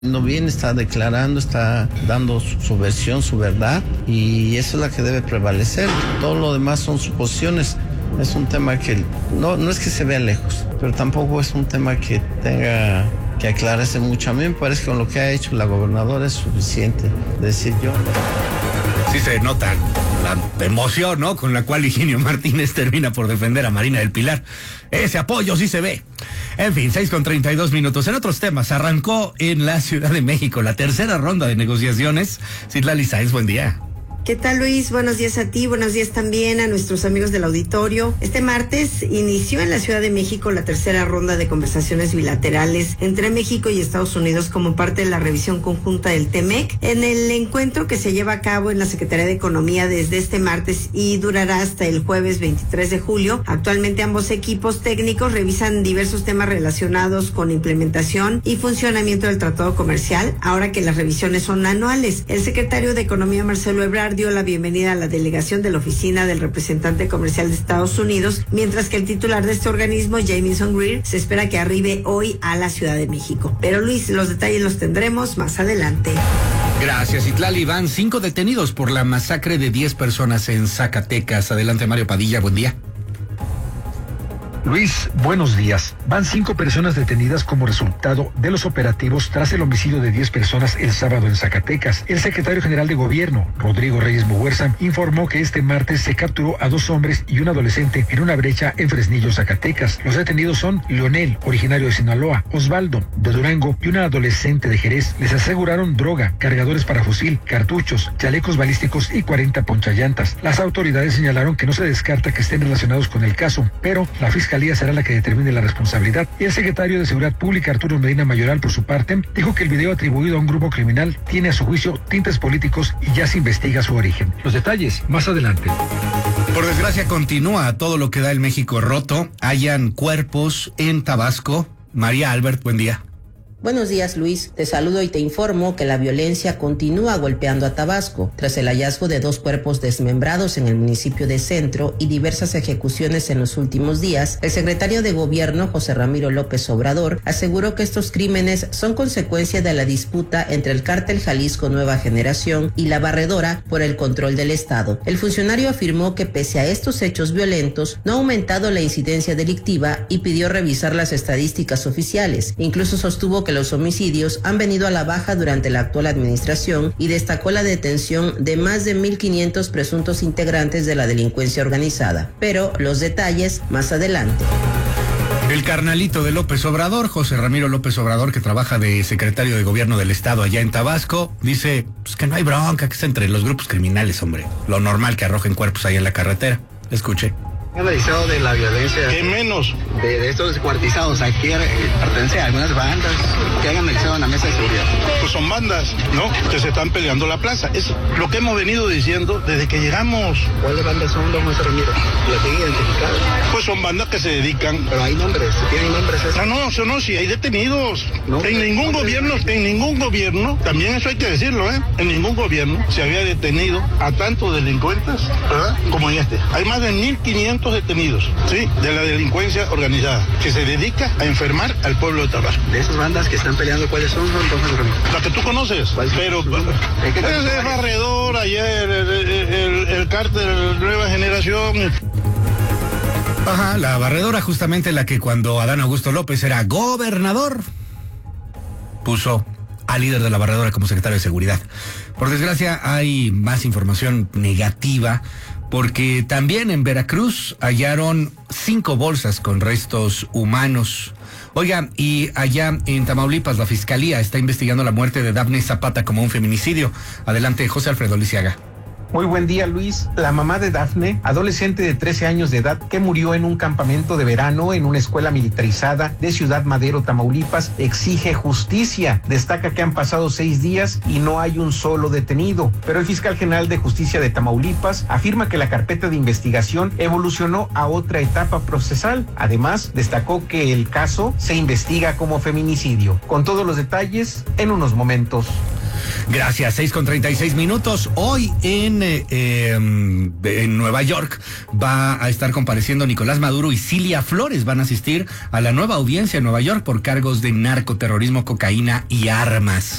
No bien, está declarando, está dando su versión, su verdad, y eso es la que debe prevalecer. Todo lo demás son suposiciones. Es un tema que no es que se vea lejos, pero tampoco es un tema que tenga que aclararse mucho. A mí me parece que con lo que ha hecho la gobernadora es suficiente. Decir yo. Sí se nota la emoción, ¿no?, con la cual Higinio Martínez termina por defender a Marina del Pilar. Ese apoyo sí se ve. En fin, 6:32. En otros temas, arrancó en la Ciudad de México la tercera ronda de negociaciones. Citlali Sáenz, buen día. ¿Qué tal, Luis? Buenos días a ti, buenos días también a nuestros amigos del auditorio. Este martes inició en la Ciudad de México la tercera ronda de conversaciones bilaterales entre México y Estados Unidos como parte de la revisión conjunta del TEMEC. En el encuentro que se lleva a cabo en la Secretaría de Economía desde este martes y durará hasta el jueves 23 de julio, actualmente ambos equipos técnicos revisan diversos temas relacionados con implementación y funcionamiento del tratado comercial, ahora que las revisiones son anuales. El secretario de Economía, Marcelo Ebrard, dio la bienvenida a la delegación de la oficina del representante comercial de Estados Unidos, mientras que el titular de este organismo, Jamieson Greer, se espera que arribe hoy a la Ciudad de México. Pero Luis, los detalles los tendremos más adelante. Gracias, Citlali. Van 5 detenidos por la masacre de 10 personas en Zacatecas. Adelante, Mario Padilla, buen día. Luis, buenos días. Van 5 personas detenidas como resultado de los operativos tras el homicidio de 10 personas el sábado en Zacatecas. El secretario general de Gobierno, Rodrigo Reyes Muguerza, informó que este martes se capturó a 2 hombres y un adolescente en una brecha en Fresnillo, Zacatecas. Los detenidos son Leonel, originario de Sinaloa, Osvaldo, de Durango, y una adolescente de Jerez. Les aseguraron droga, cargadores para fusil, cartuchos, chalecos balísticos y 40 ponchallantas. Las autoridades señalaron que no se descarta que estén relacionados con el caso, pero la Fiscalía será la que determine la responsabilidad. Y el secretario de Seguridad Pública, Arturo Medina Mayoral, por su parte, dijo que el video atribuido a un grupo criminal tiene a su juicio tintes políticos y ya se investiga su origen. Los detalles más adelante. Por desgracia continúa todo lo que da el México roto. Hallan cuerpos en Tabasco. María Albert, buen día. Buenos días, Luis. Te saludo y te informo que la violencia continúa golpeando a Tabasco. Tras el hallazgo de 2 cuerpos desmembrados en el municipio de Centro y diversas ejecuciones en los últimos días, el secretario de Gobierno, José Ramiro López Obrador, aseguró que estos crímenes son consecuencia de la disputa entre el cártel Jalisco Nueva Generación y la Barredora por el control del Estado. El funcionario afirmó que pese a estos hechos violentos, no ha aumentado la incidencia delictiva y pidió revisar las estadísticas oficiales. Incluso sostuvo que los homicidios han venido a la baja durante la actual administración y destacó la detención de más de 1,500 presuntos integrantes de la delincuencia organizada. Pero los detalles más adelante. El carnalito de López Obrador, José Ramiro López Obrador, que trabaja de secretario de Gobierno del Estado allá en Tabasco, dice pues que no hay bronca, que es entre los grupos criminales, hombre. Lo normal que arrojen cuerpos ahí en la carretera. Escuche. ¿Qué han analizado de la violencia? ¿Qué menos? De estos descuartizados, ¿a quién pertenece a algunas bandas que han analizado en la mesa de seguridad? Pues son bandas, ¿no?, que se están peleando la plaza. Es lo que hemos venido diciendo desde que llegamos. ¿Cuáles bandas son, don José Ramiro? ¿La tienen identificada? Pues son bandas que se dedican... Pero hay nombres, ¿tienen nombres? No, sí, hay detenidos. No, en ningún gobierno, también eso hay que decirlo, en ningún gobierno se había detenido a tantos delincuentes, ¿verdad?, como en este. Hay más de 1,500 detenidos, ¿sí?, de la delincuencia organizada, que se dedica a enfermar al pueblo de Tabasco. De esas bandas que están peleando, ¿cuáles son, don José Ramiro? La que tú conoces, pero es Barredor, ayer, el cártel Nueva Generación. Ajá, la Barredora, justamente la que cuando Adán Augusto López era gobernador, puso al líder de la Barredora como secretario de Seguridad. Por desgracia, hay más información negativa, porque también en Veracruz hallaron 5 bolsas con restos humanos. Oiga, y allá en Tamaulipas la Fiscalía está investigando la muerte de Dafne Zapata como un feminicidio. Adelante, José Alfredo Lisiaga. Muy buen día, Luis. La mamá de Dafne, adolescente de 13 años de edad que murió en un campamento de verano en una escuela militarizada de Ciudad Madero, Tamaulipas, exige justicia. Destaca que han pasado 6 días y no hay un solo detenido. Pero el fiscal general de Justicia de Tamaulipas afirma que la carpeta de investigación evolucionó a otra etapa procesal. Además, destacó que el caso se investiga como feminicidio. Con todos los detalles en unos momentos. Gracias, 6:36. Hoy en Nueva York va a estar compareciendo Nicolás Maduro y Cilia Flores. Van a asistir a la nueva audiencia en Nueva York por cargos de narcoterrorismo, cocaína y armas.